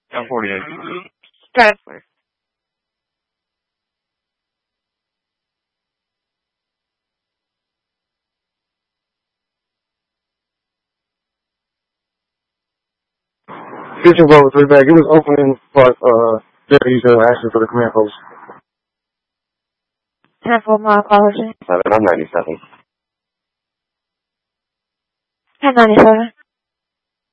1048. Stratford. Kitchen Road was back. It was opening, but he's asking for the command post. 10-4, my apologies. 7 on 97. 1097.